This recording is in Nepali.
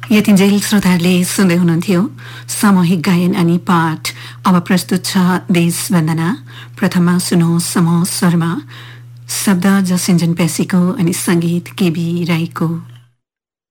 यतिन्जेल श्रोताहरूले सुन्दै हुनुहुन्थ्यो सामूहिक गायन अनि पाठ। अब प्रस्तुत छ देश वन्दना। प्रथममा सुनौ समूह स्वरमा, शब्द जसिन्जन पेसीको अनि संगीत केबी राईको।